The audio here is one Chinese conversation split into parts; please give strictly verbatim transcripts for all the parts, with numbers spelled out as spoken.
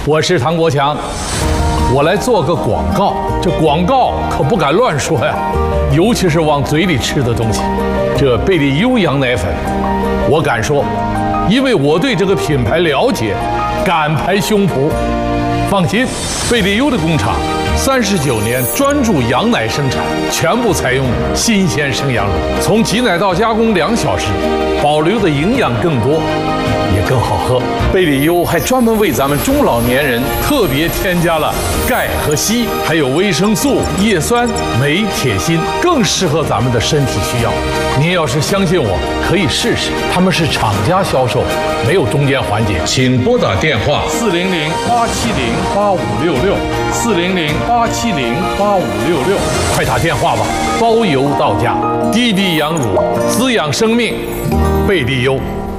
我是唐国强，我来做个广告。这广告可不敢乱说呀，尤其是往嘴里吃的东西。这贝利优羊奶粉，我敢说，因为我对这个品牌了解，敢拍胸脯。放心，贝利优的工厂三十九年专注羊奶生产，全部采用新鲜生羊乳，从挤奶到加工两小时，保留的营养更多，也更好喝。贝利优还专门为咱们中老年人特别添加了钙和硒，还有维生素、叶酸、镁、铁、锌，更适合咱们的身体需要。您要是相信我，可以试试。他们是厂家销售，没有中间环节。请拨打电话四零零八七零八五六六四零零八七零八五六六，快打电话吧，包邮到家。滴滴羊乳，滋养生命，贝利优。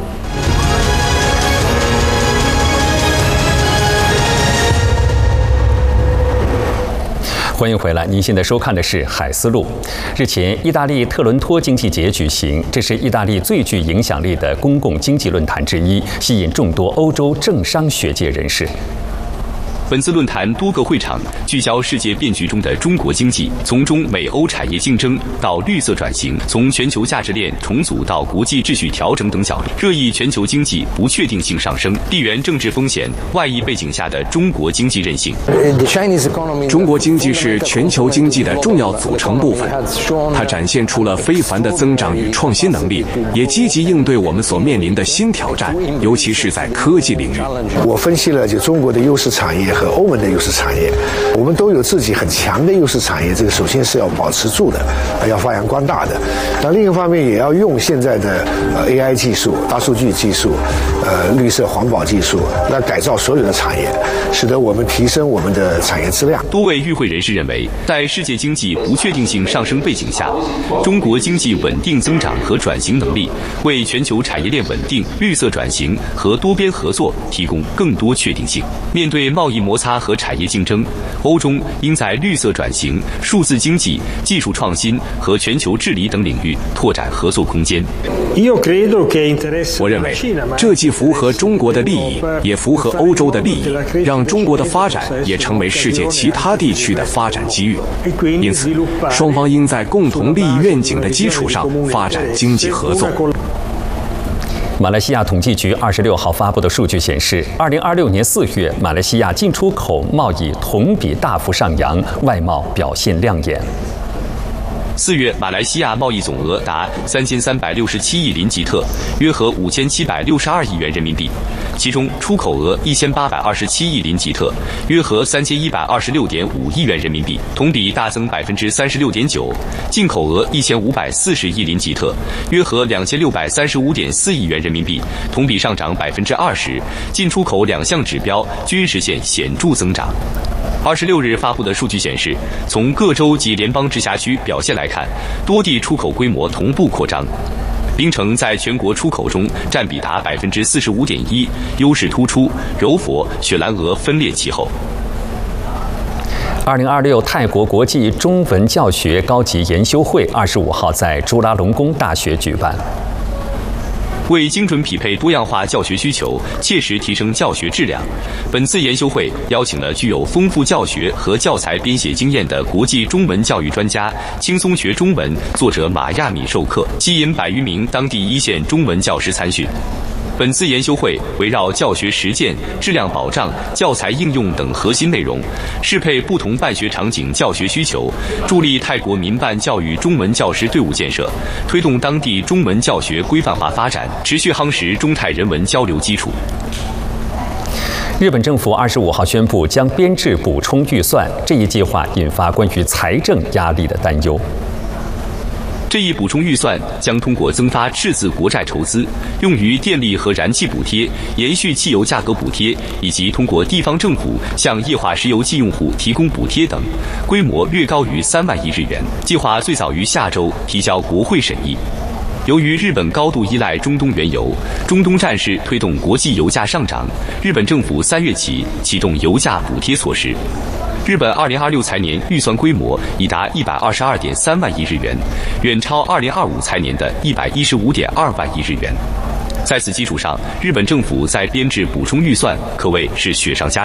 欢迎回来，您现在收看的是《海思路》。日前，意大利特伦托经济节举行，这是意大利最具影响力的公共经济论坛之一，吸引众多欧洲政商学界人士。 本次论坛多个会场聚焦世界变局中的中国经济，从中美欧产业竞争到绿色转型，从全球价值链重组到国际秩序调整等角度，热议全球经济不确定性上升、地缘政治风险、外溢背景下的中国经济韧性。 中国经济是全球经济的重要组成部分，它展现出了非凡的增长与创新能力，也积极应对我们所面临的新挑战，尤其是在科技领域。 我分析了就中国的优势产业和欧盟的优势产业，我们都有自己很强的优势产业，这个首先是要保持住的，要发扬光大的。那另一方面也要用现在的呃 A I 技术、大数据技术、呃绿色环保技术来改造所有的产业，使得我们提升我们的产业质量。 多位与会人士认为，在世界经济不确定性上升背景下，中国经济稳定增长和转型能力为全球产业链稳定、绿色转型和多边合作提供更多确定性。面对贸易摩擦和产业竞争，欧中应在绿色转型、数字经济、技术创新和全球治理等领域拓展合作空间。 我认为，这既符合中国的利益，也符合欧洲的利益，让中国的发展也成为世界其他地区的发展机遇。因此，双方应在共同利益愿景的基础上发展经济合作。 马来西亚统计局二十六号发布的数据显示，二零二六年四月，马来西亚进出口贸易同比大幅上扬，外贸表现亮眼。 四月，马来西亚贸易总额达三千三百六十七亿林吉特，约合五千七百六十二亿元人民币。其中，出口额一千八百二十七亿林吉特，约合三千一百二十六点五亿元人民币，同比大增百分之三十六点九；进口额一千五百四十亿林吉特，约合两千六百三十五点四亿元人民币，同比上涨百分之二十。进出口两项指标均实现显著增长。二十六日发布的数据显示，从各州及联邦直辖区表现来看，多地出口规模同步扩张。槟城在全国出口中占比达百分之四十五点一，优势突出，柔佛、雪兰莪分列其后。 二零二六泰国国际中文教学高级研修会二十五号在朱拉隆功大学举办。 为精准匹配多样化教学需求，切实提升教学质量，本次研修会邀请了具有丰富教学和教材编写经验的国际中文教育专家轻松学中文作者马亚米授课，吸引百余名当地一线中文教师参训。本次研修会围绕教学实践、质量保障、教材应用等核心内容，适配不同办学场景教学需求，助力泰国民办教育中文教师队伍建设，推动当地中文教学规范化发展，持续夯实中泰人文交流基础。 日本政府二十五号宣布将编制补充预算，这一计划引发关于财政压力的担忧。 这一补充预算将通过增发赤字国债筹资，用于电力和燃气补贴、延续汽油价格补贴，以及通过地方政府向液化石油气用户提供补贴等，规模略高于三万亿日元。计划最早于下周提交国会审议。由于日本高度依赖中东原油，中东战事推动国际油价上涨，日本政府三月起启动油价补贴措施。日本二零二六财年预算规模已达一百二十二点三万亿日元，远超二零二五财年的一百一十五点二万亿日元。在此基础上，日本政府在编制补充预算可谓是雪上加